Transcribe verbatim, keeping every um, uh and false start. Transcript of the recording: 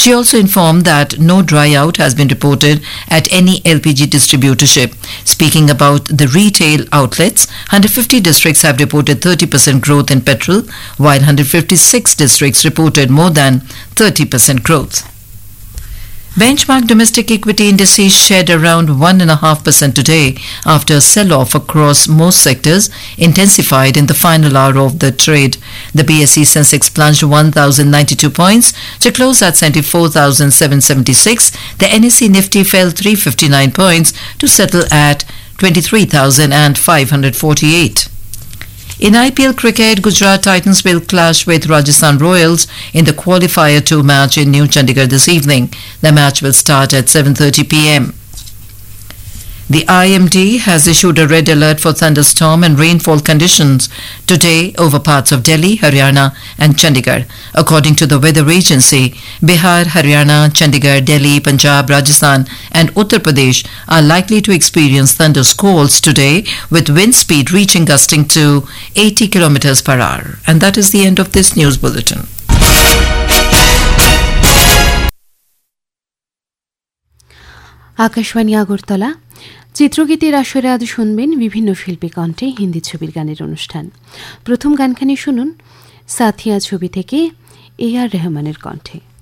She also informed that no dry out has been reported at any L P G distributorship. Speaking about the retail outlets, one hundred fifty districts have reported thirty percent growth in petrol, while one hundred fifty-six districts reported more than thirty percent growth. Benchmark domestic equity indices shed around one point five percent today after a sell-off across most sectors intensified in the final hour of the trade. The B S E Sensex plunged one thousand ninety-two points to close at seventy-four thousand seven hundred seventy-six. The N S E Nifty fell three hundred fifty-nine points to settle at twenty-three thousand five hundred forty-eight. In I P L cricket, Gujarat Titans will clash with Rajasthan Royals in the Qualifier two match in New Chandigarh this evening. The match will start at seven thirty p m The I M D has issued a red alert for thunderstorm and rainfall conditions today over parts of Delhi, Haryana and Chandigarh. According to the weather agency, Bihar, Haryana, Chandigarh, Delhi, Punjab, Rajasthan and Uttar Pradesh are likely to experience thunder squalls today, with wind speed reaching gusting to eighty kilometers per hour. And that is the end of this news bulletin. Akashvani Agartala চিত্রগীতের আসরে আজ শুনবেন বিভিন্ন শিল্পী কণ্ঠে হিন্দি ছবির গানের অনুষ্ঠান। প্রথম গানখানি শুনুন সাথিয়া ছবি থেকে এ আর রহমানের কণ্ঠে।